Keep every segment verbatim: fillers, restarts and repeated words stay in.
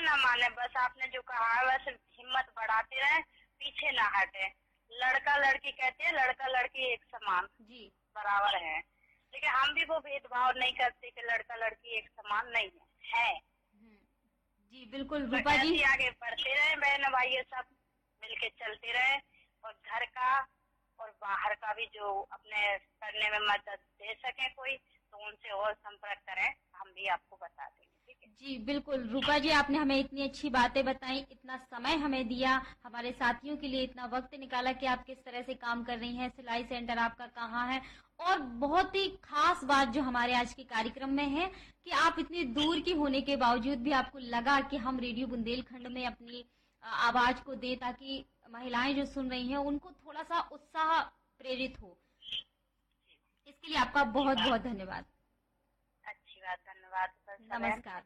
ना माने, बस आपने जो कहा है बस हिम्मत बढ़ाते रहे, पीछे ना हटे। लड़का लड़की कहते हैं, लड़का लड़की एक समान जी बराबर है, लेकिन हम भी वो भेदभाव नहीं करते कि लड़का लड़की एक समान नहीं है, है। जी बिल्कुल तो रूपा जी। ऐसे आगे बढ़ते रहे बहन भाई, ये सब मिलके चलते रहे, और घर का और बाहर का भी जो अपने करने में मदद दे सके कोई, तो उनसे और संपर्क करें, हम भी आपको बता देंगे। ठीक है जी बिल्कुल रूपा जी, आपने हमें इतनी अच्छी बातें बताई, इतना समय हमें दिया, हमारे साथियों के लिए इतना वक्त निकाला कि आप किस तरह से काम कर रही हैं, सिलाई सेंटर आपका कहाँ है, और बहुत ही खास बात जो हमारे आज के कार्यक्रम में है कि आप इतनी दूर की होने के बावजूद भी आपको लगा कि हम रेडियो बुंदेलखंड में अपनी आवाज को दें, ताकि महिलाएं जो सुन रही हैं उनको थोड़ा सा उत्साह प्रेरित हो। इसके लिए आपका बहुत बहुत धन्यवाद। अच्छी बात, धन्यवाद। नमस्कार।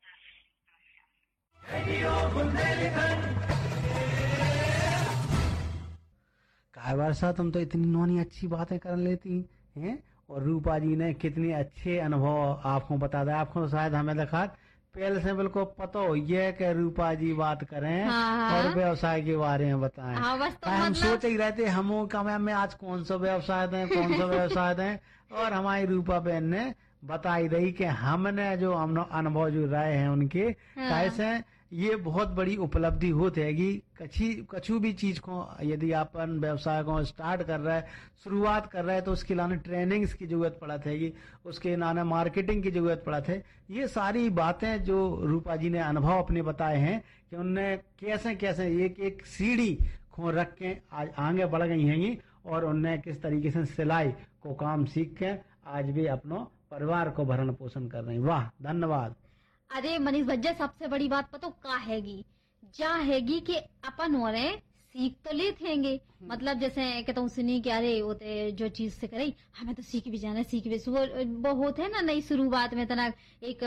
काय वर्षा, तुम तो इतनी नौनी अच्छी बातें कर लेती हैं, और रूपा जी ने कितने अच्छे अनुभव आपको बता दिया। आपको शायद हमें देखा पहले से बिल्कुल पता हो ये कि रूपा जी बात करें हाँ, और व्यवसाय के बारे में बताएं। हाँ, बस तो हम मतलब... सोच ही रहते हम कम में आज कौन सा व्यवसाय दें, कौन सा व्यवसाय दें, और हमारी रूपा बहन ने बताई रही कि हमने जो अनुभव जो रहे हैं उनके, हाँ। कैसे ये बहुत बड़ी उपलब्धि होती है। कछी कछु भी चीज को यदि अपन व्यवसाय को स्टार्ट कर रहा है, शुरुआत कर रहा है, तो उसके लाने ट्रेनिंग्स की जरूरत पड़ा थे, उसके लाने मार्केटिंग की जरूरत पड़ा थे। ये सारी बातें जो रूपा जी ने अनुभव अपने बताए हैं कि उनने कैसे कैसे एक एक सीढ़ी को रख के आज आगे बढ़ गई हैं, और उनने किस तरीके से सिलाई को काम सीख के आज भी अपनो परिवार को भरण पोषण कर रहे हैं। वाह, धन्यवाद। अरे मनीष भज्जा, सबसे बड़ी बात पता का हैगी, जा हैगी कि अपन हो रहे सीख तो ले थेंगे, मतलब जैसे कहता हूँ सुनी क्या रे होते जो चीज से करे हमें तो सीख भी जाना, सीख भी वो होते है ना, नई शुरुआत में तना एक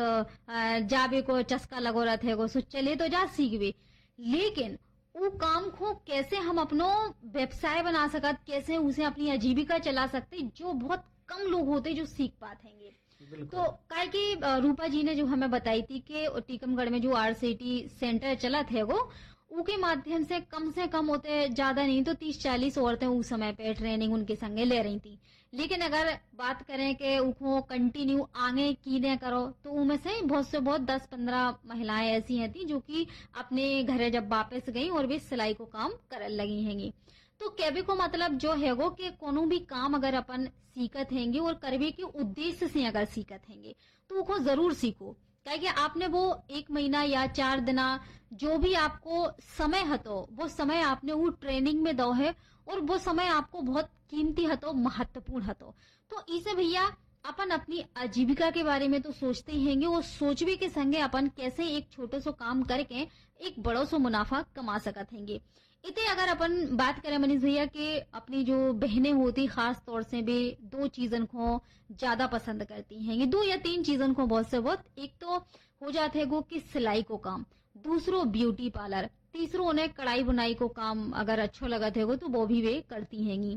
जाबे को चस्का लगो रहा थे, सो चले तो जा सीख भी, लेकिन वो काम को कैसे हम अपनो व्यवसाय बना सकत, कैसे उसे अपनी आजीविका चला सकते, जो बहुत कम लोग होते जो सीख पाते हैं। तो काय की रूपा जी ने जो हमें बताई थी कि टीकमगढ़ में जो आरसीटी सेंटर चला थे वो उनके माध्यम से कम से कम होते ज्यादा नहीं तो तीस चालीस औरतें उस समय पे ट्रेनिंग उनके संगे ले रही थी। लेकिन अगर बात करें कि उनको कंटिन्यू आगे की ने करो तो उनमें से बहुत से बहुत दस पंद्रह महिलाएं ऐसी हैं थी जो कि अपने घरे जब वापस गई और वे सिलाई को काम कर लगी हैंगी। तो कहने को मतलब जो है वो कि कोनो भी काम अगर अपन सीखत हैंगे और करवे के उद्देश्य से अगर सीखत हैंगे तो वो जरूर सीखो, कि आपने वो एक महीना या चार दिना जो भी आपको समय हतो वो समय आपने वो ट्रेनिंग में दो है, और वो समय आपको बहुत कीमती हतो, महत्वपूर्ण हतो। तो इसे भैया अपन अपनी आजीविका के बारे में तो सोचते ही हैंगे, और सोचवे के संगे अपन कैसे एक छोटे सो काम करके एक बड़ो सो मुनाफा कमा सकत हैंगे। इतने अगर अपन बात करें मनीष भैया के अपनी जो बहनें होती खास तौर से भी दो चीजन को ज्यादा पसंद करती हैं, दो या तीन चीजन को बहुत से बहुत, एक तो हो जाते है वो कि सिलाई को काम, दूसरो ब्यूटी पार्लर, तीसरो उन्हें कढ़ाई बुनाई को काम अगर अच्छो लगा थे तो वो भी वे करती हैंगी।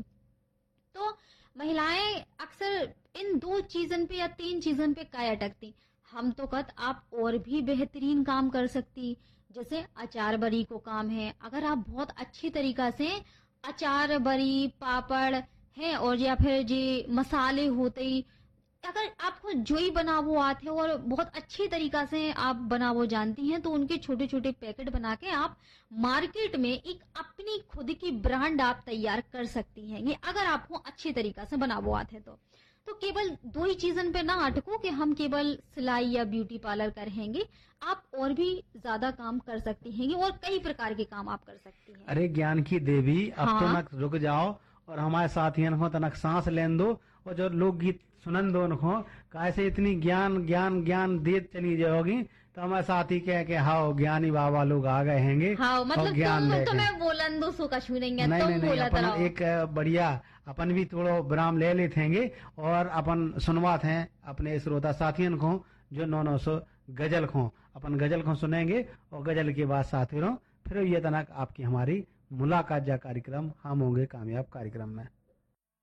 तो महिलाएं अक्सर इन दो चीजन पे या तीन चीजन पे काय अटकती, हम तो कहत आप और भी बेहतरीन काम कर सकती, जैसे अचार बरी को काम है, अगर आप बहुत अच्छी तरीका से अचार बरी पापड़ है और या फिर जे मसाले होते, अगर आपको जो ही बनावो आते और बहुत अच्छी तरीका से आप बनावो जानती हैं तो उनके छोटे छोटे पैकेट बना के आप मार्केट में एक अपनी खुद की ब्रांड आप तैयार कर सकती हैं, ये अगर आपको अच्छी तरीका से बनावो आते तो। तो केवल दो ही चीजन पे ना अटको कि हम केवल सिलाई या ब्यूटी पार्लर करेंगे, आप और भी ज्यादा काम कर सकती हैं और कई प्रकार के काम आप कर सकती हैं। अरे ज्ञान की देवी, अब हाँ। तो नक रुक जाओ और हमारे साथियों को तनक सांस लेन दो, और जो लोकगीत सुनन दो उनको, कैसे इतनी ज्ञान ज्ञान ज्ञान दे चली जाओगी तो हमारे साथी कह के हाँ ज्ञानी बाबा लोग आ गए हैंगे। हाँ, मतलब ज्ञान तुम, तुम्हें बोलन दो सो कछु नहीं है, नहीं, तुम नहीं, नहीं, बोला अपन तरह एक बढ़िया अपन भी थोड़ा विराम ले लेते हैं और अपन सुनवाते हैं अपने श्रोता साथियों को जो नौ नौ सौ गजल को अपन गजल को सुनेंगे, और गजल के बाद साथियों फिर ये तनक आपकी हमारी मुलाकात जा कार्यक्रम हम होंगे कामयाब कार्यक्रम में।